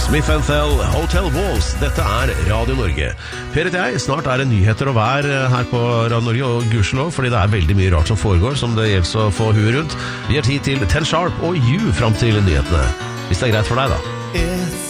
Smith & Thell, Hotel Walls. Dette er Radio Norge. Per heter jeg, snart er det nyheter og vær her på Radio Norge, og gudskjelov, fordi det er veldig mye rart som foregår, som det gjelder å få huet rundt. Vi har tid til 10 Sharp og You fram til nyhetene. Hvis det er greit for deg, da.